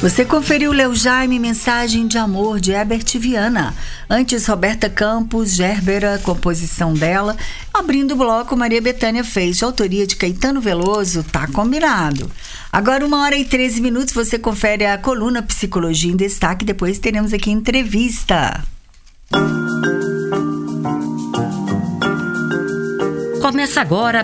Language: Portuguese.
Você conferiu Leo Jaime, Mensagem de Amor, de Herbert Viana. Antes, Roberta Campos, Gerbera, composição dela. Abrindo o bloco, Maria Bethânia fez, de autoria de Caetano Veloso, Tá Combinado. Agora, 1h13, você confere a coluna Psicologia em Destaque. Depois teremos aqui entrevista. Começa agora